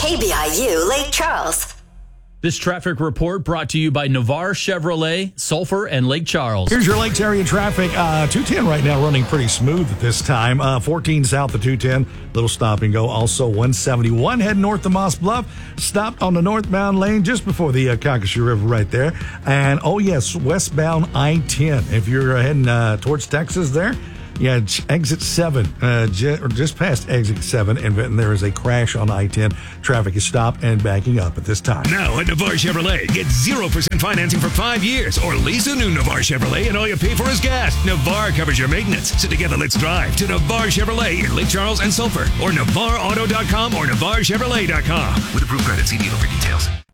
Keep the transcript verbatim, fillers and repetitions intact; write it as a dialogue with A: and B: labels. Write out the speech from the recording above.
A: K B I U Lake Charles.
B: This traffic report brought to you by Navarre Chevrolet, Sulphur, and Lake Charles.
C: Here's your Lake area traffic. Uh, two ten right now running pretty smooth at this time. Uh, fourteen south of two ten, little stop and go. Also one seventy-one heading north to Moss Bluff. Stopped on the northbound lane just before the uh, Calcasieu River right there. And, oh, yes, westbound I ten. If you're heading uh, towards Texas there, yeah, exit seven, uh, j- just past exit seven, and there is a crash on I ten. Traffic is stopped and backing up at this time.
D: Now at Navarre Chevrolet, get zero percent financing for five years or lease a new Navarre Chevrolet and all you pay for is gas. Navarre covers your maintenance. So together, let's drive to Navarre Chevrolet in Lake Charles and Sulphur or Navarre Auto dot com or Navarre Chevrolet dot com. With approved credit, see dealer for details.